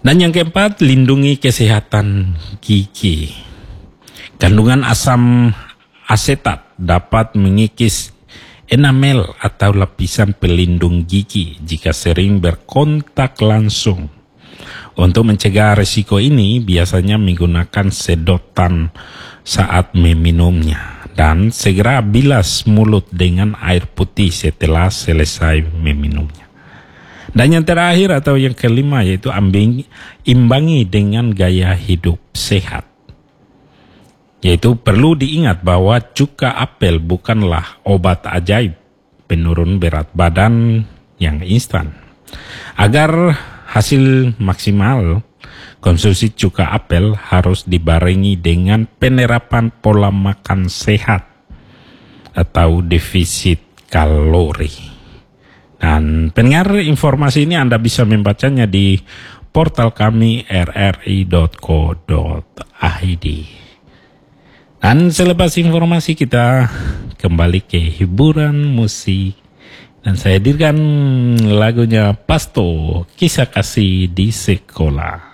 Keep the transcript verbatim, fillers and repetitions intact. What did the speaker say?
Dan yang keempat, lindungi kesehatan gigi. Kandungan asam asetat dapat mengikis enamel atau lapisan pelindung gigi jika sering berkontak langsung. Untuk mencegah risiko ini, biasanya menggunakan sedotan saat meminumnya dan segera bilas mulut dengan air putih setelah selesai meminumnya. Dan yang terakhir atau yang kelima yaitu ambing, imbangi dengan gaya hidup sehat. Yaitu perlu diingat bahwa cuka apel bukanlah obat ajaib penurun berat badan yang instan. Agar hasil maksimal, konsumsi cuka apel harus dibarengi dengan penerapan pola makan sehat atau defisit kalori. Dan pendengar, informasi ini Anda bisa membacanya di portal kami r r i dot co dot i d. Dan selepas informasi kita kembali ke hiburan musik. Dan saya hadirkan lagunya Pasto, Kisah Kasih di Sekolah.